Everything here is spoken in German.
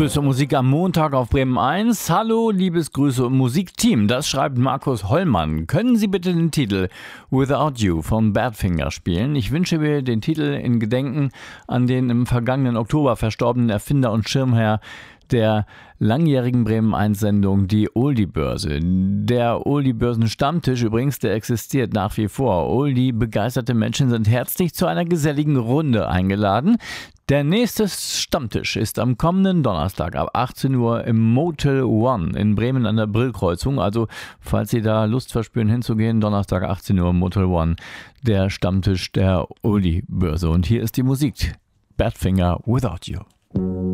Liebesgrüße und Musik am Montag auf Bremen 1. Hallo, Liebesgrüße und Musikteam. Das schreibt Markus Hollmann. Können Sie bitte den Titel Without You von Badfinger spielen? Ich wünsche mir den Titel in Gedenken an den im vergangenen Oktober verstorbenen Erfinder und Schirmherr der langjährigen Bremen 1 Sendung, die Oldie-Börse. Der Oldie-Börsen-Stammtisch übrigens, der existiert nach wie vor. Oldie-begeisterte Menschen sind herzlich zu einer geselligen Runde eingeladen. Der nächste Stammtisch ist am kommenden Donnerstag ab 18 Uhr im Motel One in Bremen an der Brillkreuzung. Also, falls Sie da Lust verspüren hinzugehen, Donnerstag 18 Uhr im Motel One, der Stammtisch der Oldie-Börse. Und hier ist die Musik. Badfinger, Without You.